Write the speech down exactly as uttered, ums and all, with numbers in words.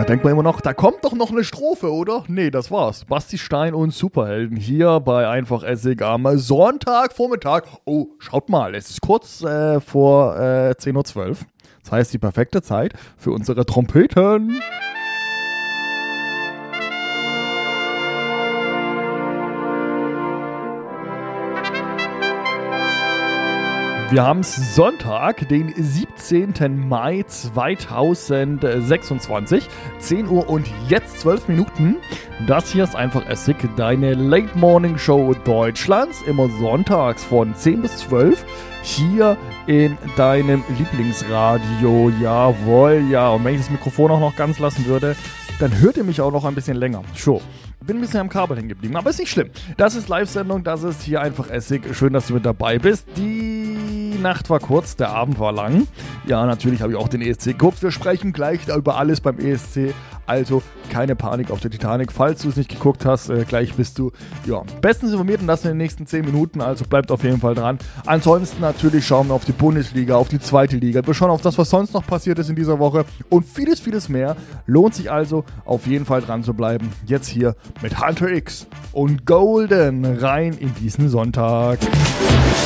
denkt man immer noch, da kommt doch noch eine Strophe, oder? Nee, das war's. Basti Stein und Superhelden hier bei Einfach Essig am Sonntagvormittag. Oh, schaut mal, es ist kurz äh, vor äh, zehn Uhr zwölf. Das heißt, die perfekte Zeit für unsere Trompeten. Wir haben Sonntag, den siebzehnten Mai zweitausendsechsundzwanzig, zehn Uhr und jetzt zwölf Minuten. Das hier ist Einfach Essig, deine Late Morning Show Deutschlands, immer sonntags von zehn bis zwölf, hier in deinem Lieblingsradio. Jawohl, ja. Und wenn ich das Mikrofon auch noch ganz lassen würde, dann hört ihr mich auch noch ein bisschen länger. Sure. Bin ein bisschen am Kabel hängen geblieben, aber ist nicht schlimm. Das ist Live-Sendung, das ist hier Einfach Essig. Schön, dass du mit dabei bist. Die Nacht war kurz, der Abend war lang. Ja, natürlich habe ich auch den E S C geguckt. Wir sprechen gleich über alles beim E S C. Also keine Panik auf der Titanic. Falls du es nicht geguckt hast, äh, gleich bist du ja, bestens informiert und das in den nächsten zehn Minuten. Also bleibt auf jeden Fall dran. Ansonsten natürlich schauen wir auf die Bundesliga, auf die zweite Liga. Wir schauen auf das, was sonst noch passiert ist in dieser Woche und vieles, vieles mehr. Lohnt sich also auf jeden Fall dran zu bleiben. Jetzt hier mit Hunter X und Golden rein in diesen Sonntag.